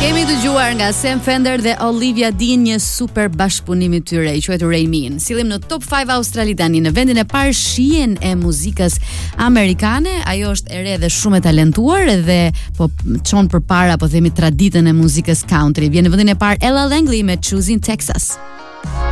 Kemi dëgjuar nga Sam Fender dhe Olivia Dean një super bashkëpunim i tyre i quajtur Raymin. Sillim në Top 5 Australi tani në vendin e parë shihen e muzikës amerikane. Ajo është e re dhe shumë e talentuar dhe po çon përpara po themi traditën e muzikës country. Vjen në vendin e parë Ella Langley me Choosing Texas.